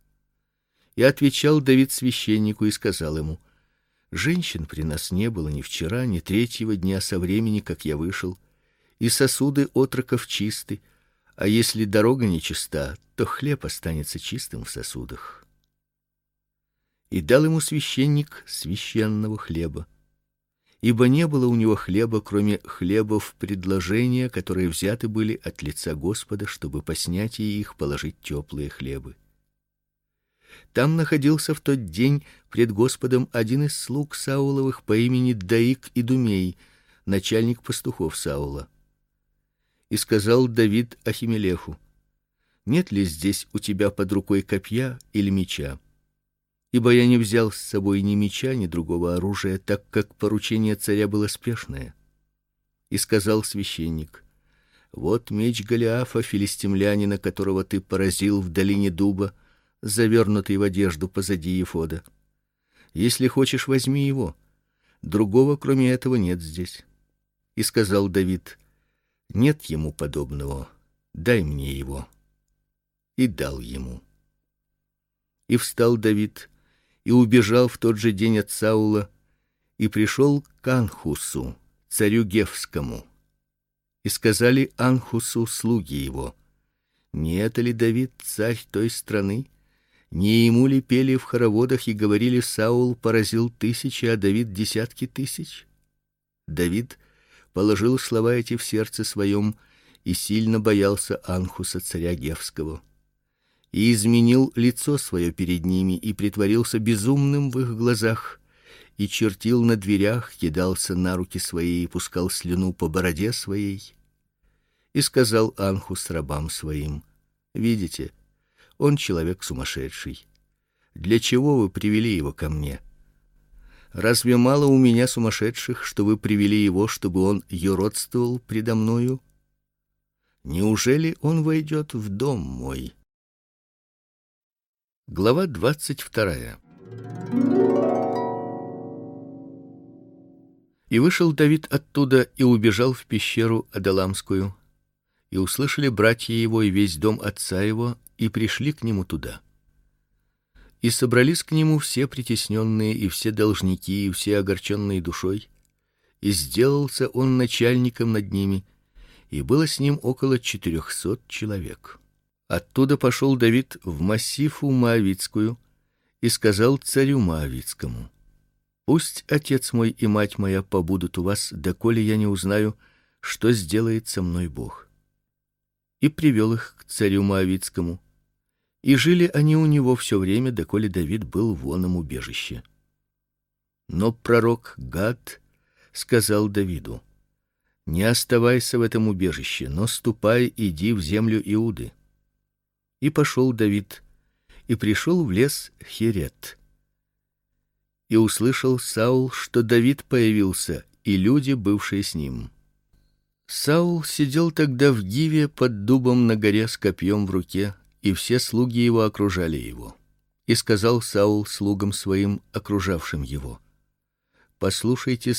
[SPEAKER 1] И отвечал Давид священнику и сказал ему: женщин при нас не было ни вчера, ни третьего дня со времени, как я вышел, и сосуды отроков чисты, а если дорога нечиста, то хлеб останется чистым в сосудах. И дал ему священник священного хлеба, ибо не было у него хлеба, кроме хлебов предложения, которые взяты были от лица Господа, чтобы по снятии их положить теплые хлебы. Там находился в тот день пред Господом один из слуг Сауловых по имени Доик Идумей, начальник пастухов Саула. И сказал Давид Ахимелеху: нет ли здесь у тебя под рукой копья или меча? Ибо я не взял с собой ни меча, ни другого оружия, так как поручение царя было спешное. И сказал священник: вот меч Голиафа, филистимлянина, которого ты поразил в долине дуба, завернутый в одежду позади ефода. Если хочешь, возьми его. Другого, кроме этого, нет здесь. И сказал Давид: нет ему подобного. Дай мне его. И дал ему. И встал Давид и убежал в тот же день от Саула и пришел к Анхусу, царю Гефскому. И сказали Анхусу слуги его: не это ли Давид, царь той страны? Не ему ли пели в хороводах и говорили: Саул поразил тысячи, а Давид десятки тысяч? Давид положил слова эти в сердце своем и сильно боялся Анхуса, царя Гефского, и изменил лицо свое перед ними и притворился безумным в их глазах, и чертил на дверях, кидался на руки свои и пускал слюну по бороде своей. И сказал Анхус рабам своим: видите, он человек сумасшедший. Для чего вы привели его ко мне? Разве мало у меня сумасшедших, что вы привели его, чтобы он юродствовал предо мною? Неужели он войдет в дом мой? Глава 22. И вышел Давид оттуда и убежал в пещеру Адаламскую. И услышали братья его и весь дом отца его, и пришли к нему туда. И собрались к нему все притесненные и все должники и все огорченные душой, и сделался он начальником над ними, и было с ним около 400 человек. Оттуда пошел Давид в Массифу Моавитскую и сказал царю Моавитскому: пусть отец мой и мать моя побудут у вас, доколе я не узнаю, что сделает со мной Бог. И привел их к царю Моавитскому, и жили они у него все время, доколе Давид был в оном убежище. Но пророк Гад сказал Давиду: не оставайся в этом убежище, но ступай, иди в землю Иуды. И пошел Давид и пришел в лес Херет. И услышал Саул, что Давид появился, и люди, бывшие с ним. Саул сидел тогда в Гиве под дубом на горе с копьем в руке, и все слуги его окружали его. И сказал Саул слугам своим, окружавшим его: послушайте